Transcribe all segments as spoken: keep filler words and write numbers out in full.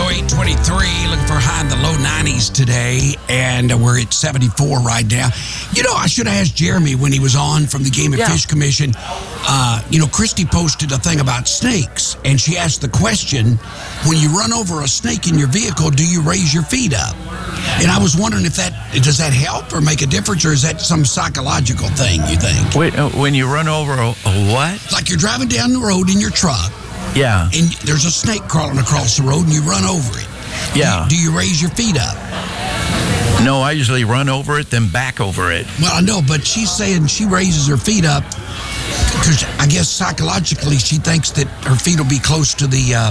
oh eight twenty-three, looking for high in the low nineties today, and we're at seventy-four right now. You know, I should have asked Jeremy when he was on from the Game and Yeah. Fish Commission. Uh, you know, Christy posted a thing about snakes, and she asked the question, when you run over a snake in your vehicle, do you raise your feet up? And I was wondering if that, does that help or make a difference, or is that some psychological thing, you think? Wait, uh, when you run over a, a what? Like you're driving down the road in your truck, Yeah. and there's a snake crawling across the road, and you run over it. Yeah. Do you, do you raise your feet up? No, I usually run over it, then back over it. Well, I know, but she's saying she raises her feet up because I guess psychologically she thinks that her feet will be close to the, uh,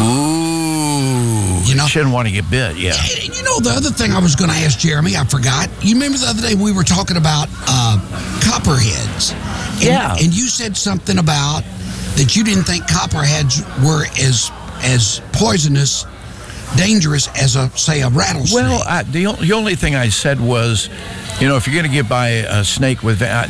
Ooh. You know? Shouldn't want to get bit, yeah. And you know, the other thing I was going to ask Jeremy, I forgot. You remember the other day we were talking about uh, copperheads? And, Yeah. And you said something about that you didn't think copperheads were as as poisonous, dangerous as a, say, a rattlesnake. Well, I, the, o- the only thing I said was, you know, if you're going to get by a snake with, uh,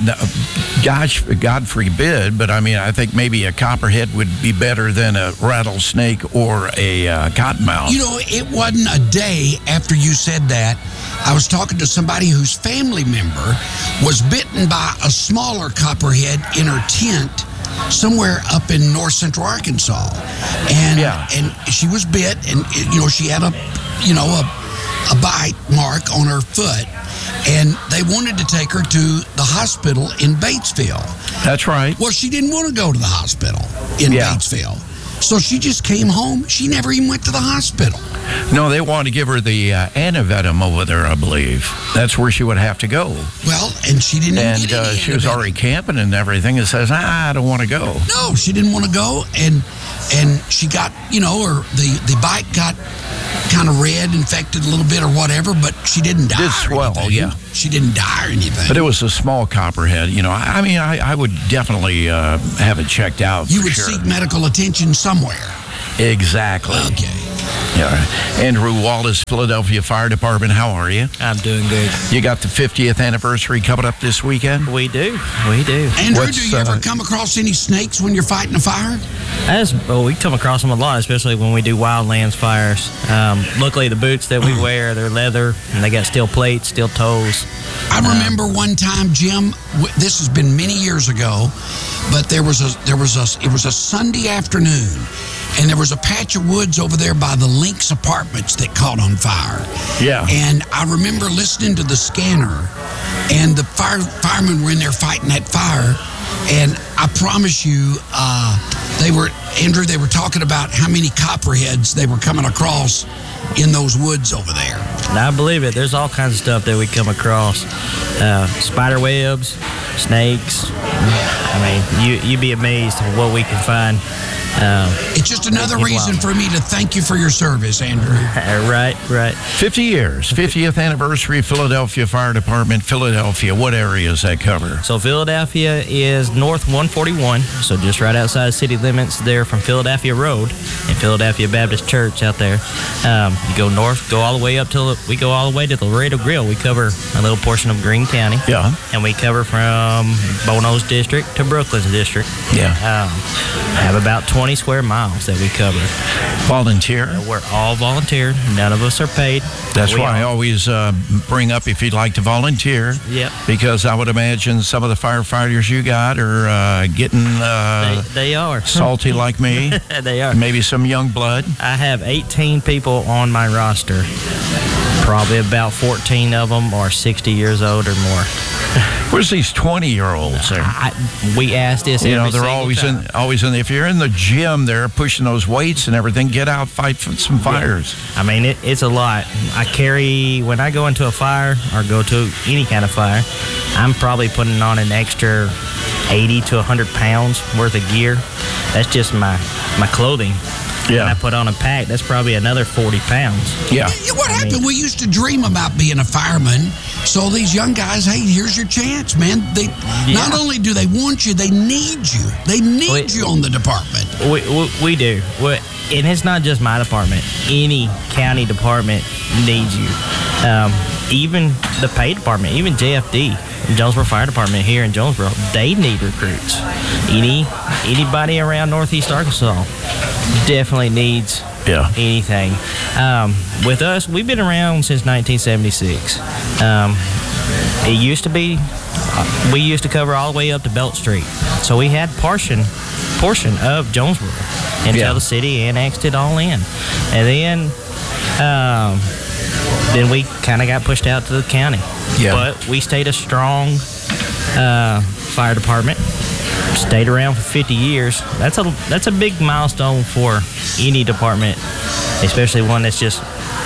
gosh, God forbid, but I mean, I think maybe a copperhead would be better than a rattlesnake or a uh, cottonmouth. You know, it wasn't a day after you said that. I was talking to somebody whose family member was bitten by a smaller copperhead in her tent somewhere up in north central Arkansas. And Yeah. and she was bit, and, you know, she had a, you know, a, a bite mark on her foot. And they wanted to take her to the hospital in Batesville. That's right. Well, she didn't want to go to the hospital in Yeah. Batesville. So she just came home. She never even went to the hospital. No, they want to give her the uh, antivenom over there, I believe. That's where she would have to go. Well, and she didn't even And get uh, any she was antivenom. already camping and everything and says, ah, I don't want to go. No, she didn't want to go, and and she got, you know, or the, the bite got kind of red, infected a little bit or whatever, but she didn't die. Did or swell, anything. yeah. She didn't die or anything. But it was a small copperhead. You know, I, I mean, I, I would definitely uh, have it checked out. you for would sure. seek medical attention somewhere. Exactly. Okay. Yeah. Andrew Wallace, Philadelphia Fire Department. How are you? I'm doing good. You got the fiftieth anniversary coming up this weekend? We do. We do. Andrew, What's, do you ever uh, come across any snakes when you're fighting a fire? As, well, we come across them a lot, especially when we do wildlands fires. Um, luckily, the boots that we wear, they're leather, and they got steel plates, steel toes. I remember one time, Jim. w- This has been many years ago, but there was a there was a it was a Sunday afternoon, and there was a patch of woods over there by the Lynx Apartments that caught on fire. Yeah. And I remember listening to the scanner, and the fire firemen were in there fighting that fire. And I promise you, uh, they were Andrew. They were talking about how many copperheads they were coming across in those woods over there. And I believe it. There's all kinds of stuff that we come across. Uh, spider webs, snakes. I mean, you, you'd be amazed at what we can find. Um, It's just another Keep reason wild. for me to thank you for your service, Andrew. right, right. fifty years, fiftieth anniversary, Philadelphia Fire Department, Philadelphia. What area does that cover? So Philadelphia is north one forty-one, so just right outside the city limits there from Philadelphia Road and Philadelphia Baptist Church out there. Um, you go north, go all the way up till we go all the way to the Laredo Grill. We cover a little portion of Greene County. Yeah. And we cover from Bono's district to Brooklyn's district. Yeah. Um, have about twenty square miles that we cover. Volunteer. We're all volunteer. None of us are paid. That's We why I all- always uh, bring up if you'd like to volunteer. Yep. Because I would imagine some of the firefighters you got are uh, getting uh, They, they are. salty like me. They are. Maybe some young blood. I have eighteen people on my roster. Probably about fourteen of them are sixty years old or more. Where's these twenty-year-olds? I, we ask this You know, every they're single always time. in, always in. If you're in the gym, they're pushing those weights and everything. Get out, fight for some fires. I mean, it, it's a lot. I carry, when I go into a fire or go to any kind of fire, I'm probably putting on an extra eighty to one hundred pounds worth of gear. That's just my, my clothing. Yeah. And I put on a pack, that's probably another forty pounds. Yeah. Yeah, what happened? We used to dream about being a fireman. So these young guys, hey, here's your chance, man. They not only do they want you, they need you. They need Wait. you on the department. We, we, we do. We, and it's not just my department. Any county department needs you. Um, even the pay department, even J F D, Jonesboro Fire Department here in Jonesboro, they need recruits. Any Anybody around Northeast Arkansas definitely needs Yeah. anything. Um, with us, we've been around since nineteen seventy-six. Um, it used to be, uh, we used to cover all the way up to Belt Street. So we had portion, portion of Jonesboro until Yeah. the city annexed it all in. And then, um, then we kind of got pushed out to the county. Yeah. But we stayed a strong uh, fire department. Stayed around for fifty years. That's a that's a big milestone for any department, especially one that's just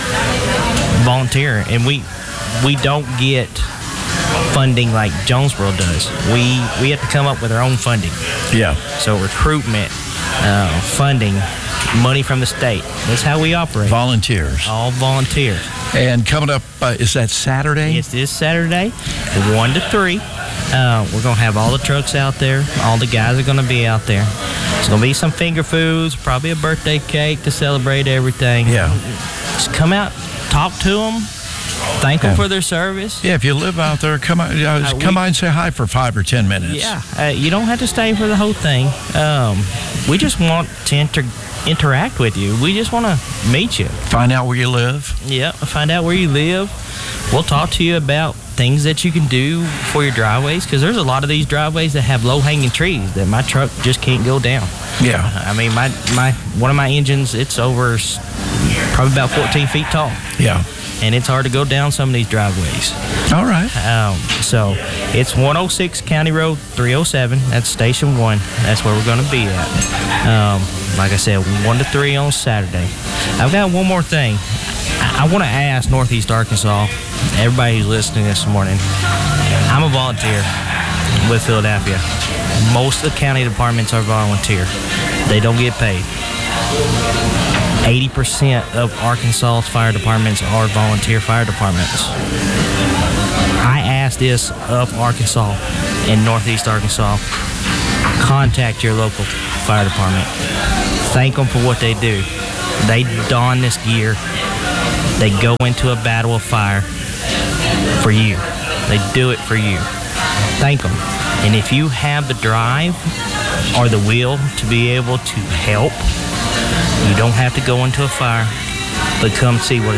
volunteer. And we we don't get funding like Jonesboro does. We we have to come up with our own funding. Yeah. So recruitment, uh, funding, money from the state. That's how we operate. Volunteers. All volunteer. And coming up, uh, is that Saturday? It's this Saturday, one to three. Uh, we're going to have all the trucks out there. All the guys are going to be out there. There's going to be some finger foods, probably a birthday cake to celebrate everything. Yeah. Just come out, talk to them, thank them Yeah. for their service. Yeah, if you live out there, come on, uh, Uh, come we- by and say hi for five or ten minutes. Yeah, uh, you don't have to stay for the whole thing. Um, we just want to inter- interact with you. We just want to meet you. Find out where you live. Yeah, find out where you live. We'll talk to you about things that you can do for your driveways, because there's a lot of these driveways that have low-hanging trees that my truck just can't go down. Yeah. I mean, my my one of my engines, it's over s- probably about fourteen feet tall, Yeah. and it's hard to go down some of these driveways. All right. Um, so it's one oh six County Road three oh seven. That's Station One. That's where we're going to be at. Um, like I said, one to three on Saturday. I've got one more thing. I, I want to ask Northeast Arkansas, everybody who's listening this morning. I'm a volunteer with Philadelphia. Most of the county departments are volunteer. They don't get paid. eighty percent of Arkansas's fire departments are volunteer fire departments. I ask this of Arkansas and Northeast Arkansas. Contact your local fire department. Thank them for what they do. They don this gear. They go into a battle of fire for you. They do it for you. Thank them. And if you have the drive or the will to be able to help, you don't have to go into a fire, but come see what